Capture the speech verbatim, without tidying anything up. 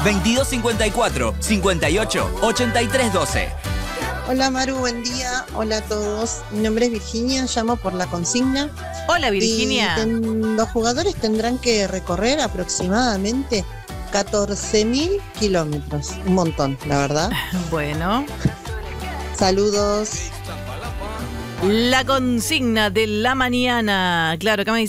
veintidós cincuenta y cuatro, cincuenta y ocho, ochenta y tres doce. Hola Maru, buen día. Hola a todos. Mi nombre es Virginia, llamo por la consigna. Hola Virginia. Y ten- los jugadores tendrán que recorrer aproximadamente catorce mil kilómetros. Un montón, la verdad. Bueno. Saludos. La consigna de la mañana. Claro, acá me dice